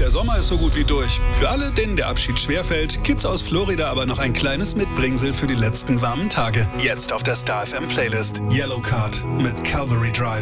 der Sommer ist so gut wie durch. Für alle, denen der Abschied schwerfällt, gibt's aus Florida aber noch ein kleines Mitbringsel für die letzten warmen Tage. Jetzt auf der Star FM Playlist. Yellow Card mit Calvary Drive.